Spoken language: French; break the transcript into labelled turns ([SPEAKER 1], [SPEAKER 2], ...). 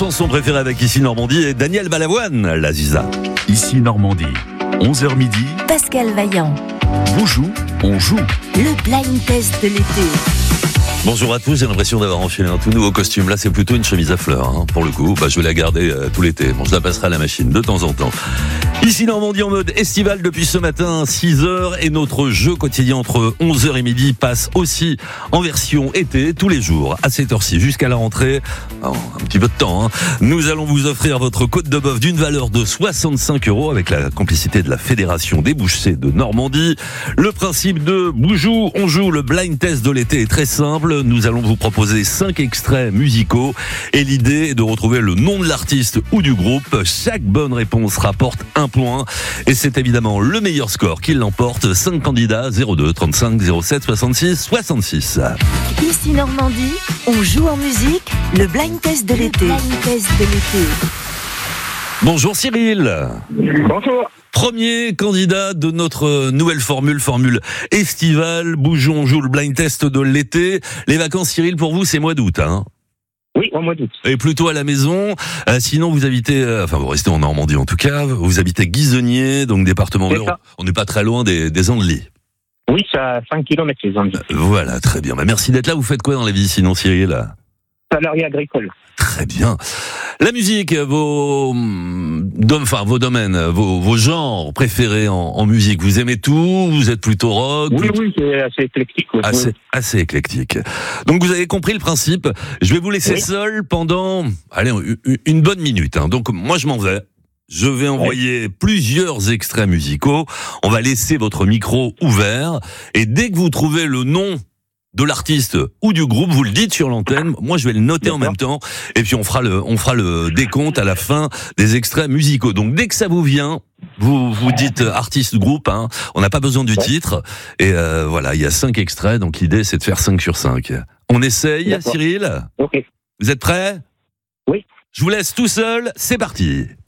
[SPEAKER 1] chanson préférée avec Ici Normandie et Daniel Balavoine, la Ziza.
[SPEAKER 2] Ici Normandie, 11h midi.
[SPEAKER 3] Pascal Vaillant.
[SPEAKER 2] Vous jouez, on joue.
[SPEAKER 3] Le blind test de l'été.
[SPEAKER 1] Bonjour à tous, j'ai l'impression d'avoir enfilé un tout nouveau costume. Là, c'est plutôt une chemise à fleurs, hein. Pour le coup, je vais la garder tout l'été. Bon, je la passerai à la machine de temps en temps. Ici Normandie en mode estival depuis ce matin, 6h. Et notre jeu quotidien entre 11h et midi passe aussi en version été, tous les jours, à cette heure-ci, jusqu'à la rentrée. Alors, un petit peu de temps, hein. Nous allons vous offrir votre côte de bœuf d'une valeur de 65 € avec la complicité de la Fédération des bouchers de Normandie. Le principe de Boujou, on joue, le blind test de l'été est très simple. Nous allons vous proposer 5 extraits musicaux et l'idée est de retrouver le nom de l'artiste ou du groupe. Chaque bonne réponse rapporte un point et c'est évidemment le meilleur score qui l'emporte. 5 candidats, 02 35 07 66 66.
[SPEAKER 3] Ici Normandie, on joue en musique, le blind test de l'été. Blind test de l'été.
[SPEAKER 1] Bonjour Cyril.
[SPEAKER 4] Bonjour.
[SPEAKER 1] Premier candidat de notre nouvelle formule estivale. Boujou, on joue le blind test de l'été. Les vacances, Cyril, pour vous, c'est mois d'août, hein?
[SPEAKER 4] Oui, au mois d'août.
[SPEAKER 1] Et plutôt à la maison. Sinon, vous habitez, vous restez en Normandie en tout cas. Vous habitez Guisenier, donc département de l'Eure. On n'est pas très loin des Andelys.
[SPEAKER 4] Oui, c'est à 5 km les Andelys.
[SPEAKER 1] Voilà, très bien. Merci d'être là. Vous faites quoi dans la vie sinon, Cyril?
[SPEAKER 4] Salarié agricole.
[SPEAKER 1] Très bien. La musique, vos domaines, vos genres préférés en musique. Vous aimez tout? Vous êtes plutôt rock?
[SPEAKER 4] Oui, c'est assez éclectique. Oui.
[SPEAKER 1] Assez éclectique. Donc vous avez compris le principe. Je vais vous laisser seul pendant, une bonne minute. Hein. Donc moi je m'en vais. Je vais envoyer plusieurs extraits musicaux. On va laisser votre micro ouvert. Et dès que vous trouvez le nom de l'artiste ou du groupe, vous le dites sur l'antenne. Moi, je vais le noter en même temps. Et puis, on fera le décompte à la fin des extraits musicaux. Donc, dès que ça vous vient, vous dites artiste, groupe, hein. On n'a pas besoin du titre. Et voilà, il y a 5 extraits. Donc, l'idée, c'est de faire 5 sur 5. On essaye, Cyril?
[SPEAKER 4] Ok.
[SPEAKER 1] Vous êtes prêts?
[SPEAKER 4] Oui.
[SPEAKER 1] Je vous laisse tout seul. C'est parti.